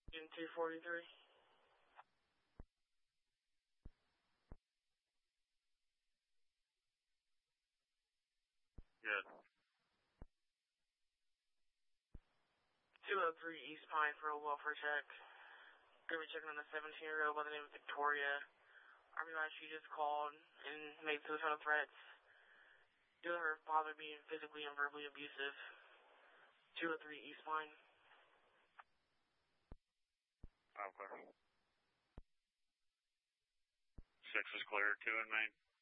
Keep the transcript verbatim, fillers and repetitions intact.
In two forty-three. Good. two oh three East Pine for a welfare check. Gonna be checking on a seventeen-year-old by the name of Victoria. I realized she just called and made suicidal threats due to her father being physically and verbally abusive. two oh three East Pine. I'm clear. Six is clear. Two in main.